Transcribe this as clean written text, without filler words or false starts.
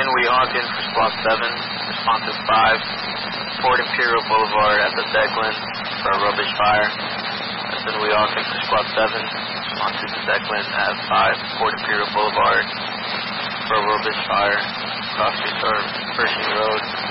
Attention, Weehawken for Squad 7, responsive 5, Fort Imperial Boulevard at the Declan for a rubbish fire. Attention, Weehawken for Squad 7, responsive to Declan at 5, Fort Imperial Boulevard for a rubbish fire. Cross Pershing Road.